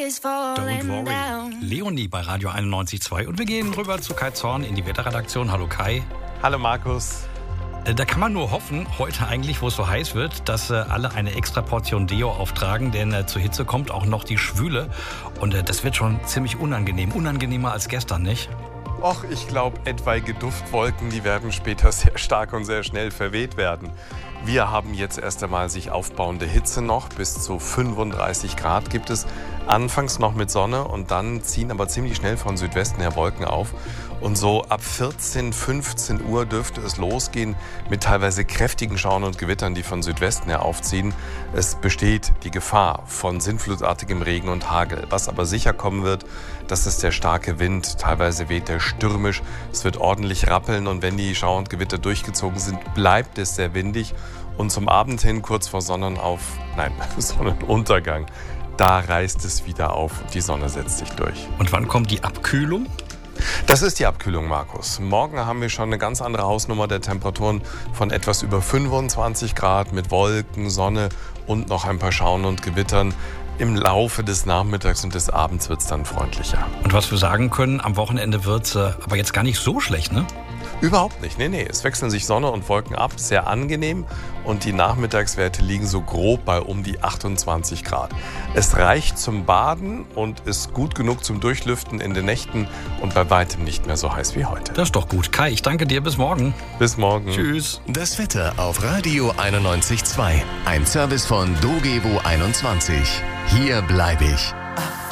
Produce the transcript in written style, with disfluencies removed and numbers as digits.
Don't worry. Leonie bei Radio 91.2. Und wir gehen rüber zu Kai Zorn in die Wetterredaktion. Hallo Kai. Hallo Markus. Da kann man nur hoffen, heute eigentlich, wo es so heiß wird, dass alle eine extra Portion Deo auftragen, denn zur Hitze kommt auch noch die Schwüle. Und das wird schon ziemlich unangenehm. Unangenehmer als gestern, nicht? Och, ich glaube, etwaige Duftwolken, die werden später sehr stark und sehr schnell verweht werden. Wir haben jetzt erst einmal sich aufbauende Hitze noch. Bis zu 35 Grad gibt es. Anfangs noch mit Sonne und dann ziehen aber ziemlich schnell von Südwesten her Wolken auf. Und so ab 14, 15 Uhr dürfte es losgehen mit teilweise kräftigen Schauern und Gewittern, die von Südwesten her aufziehen. Es besteht die Gefahr von sinnflutartigem Regen und Hagel. Was aber sicher kommen wird, das ist der starke Wind. Teilweise weht er stürmisch. Es wird ordentlich rappeln und wenn die Schauer und Gewitter durchgezogen sind, bleibt es sehr windig. Und zum Abend hin, kurz vor Sonnenuntergang, da reißt es wieder auf und die Sonne setzt sich durch. Und wann kommt die Abkühlung? Das ist die Abkühlung, Markus. Morgen haben wir schon eine ganz andere Hausnummer der Temperaturen von etwas über 25 Grad mit Wolken, Sonne und noch ein paar Schauern und Gewittern. Im Laufe des Nachmittags und des Abends wird es dann freundlicher. Und was wir sagen können, am Wochenende wird es aber jetzt gar nicht so schlecht, ne? Überhaupt nicht. Nee. Es wechseln sich Sonne und Wolken ab. Sehr angenehm. Und die Nachmittagswerte liegen so grob bei um die 28 Grad. Es reicht zum Baden und ist gut genug zum Durchlüften in den Nächten und bei weitem nicht mehr so heiß wie heute. Das ist doch gut. Kai, ich danke dir. Bis morgen. Bis morgen. Tschüss. Das Wetter auf Radio 91.2. Ein Service von Dogevo 21. Hier bleibe ich.